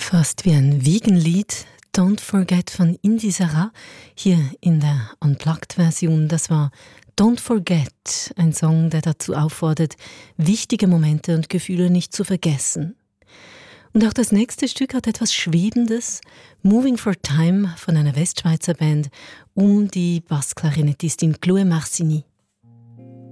Fast wie ein Wiegenlied, Don't Forget von Indy Sarah, hier in der Unplugged-Version. Das war Don't Forget, ein Song, der dazu auffordert, wichtige Momente und Gefühle nicht zu vergessen. Und auch das nächste Stück hat etwas Schwebendes, Moving for Time von einer Westschweizer Band um die Bassklarinettistin Chloé Marcini.